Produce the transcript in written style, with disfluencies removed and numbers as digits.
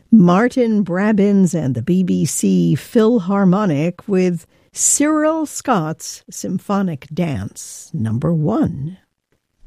Martin Brabbins and the BBC Philharmonic with Cyril Scott's Symphonic Dance, number 1.